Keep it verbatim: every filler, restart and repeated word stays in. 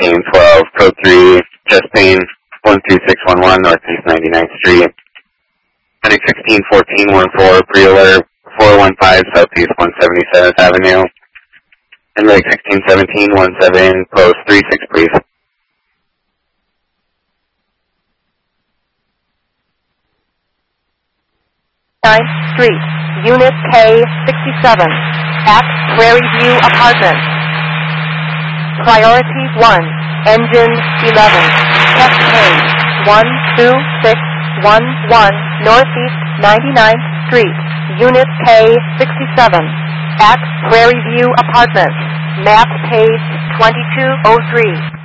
pain twelve, code three, chest pain one two six one one, Northeast ninety-ninth Street. Medic sixteen fourteen one four, pre-alert four one five, Southeast one seventy-seventh Avenue. And Medic sixteen seventeen one seven, post three six, please. ninth Street, Unit K sixty-seven, at Prairie View Apartments. Priority one, Engine eleven, Test page one two six one one, Northeast ninety-ninth Street, Unit K sixty-seven, at Prairie View Apartments. Map page twenty-two oh three.